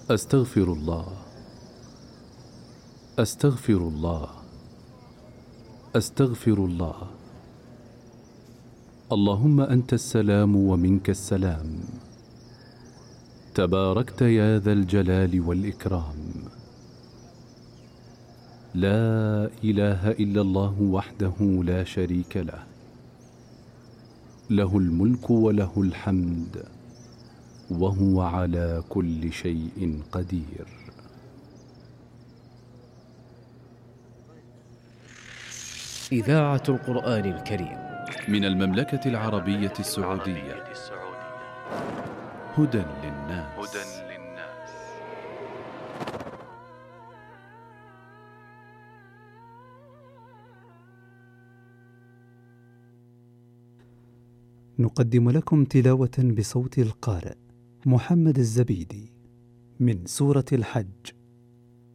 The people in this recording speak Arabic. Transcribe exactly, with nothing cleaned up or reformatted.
أستغفر الله، أستغفر الله، أستغفر الله. اللهم أنت السلام ومنك السلام، تباركت يا ذا الجلال والإكرام. لا إله إلا الله وحده لا شريك له، له الملك وله الحمد وهو على كل شيء قدير. إذاعة القرآن الكريم من المملكة العربية السعودية. هدى للناس. نقدم لكم تلاوة بصوت القارئ محمد الزبيدي من سورة الحج.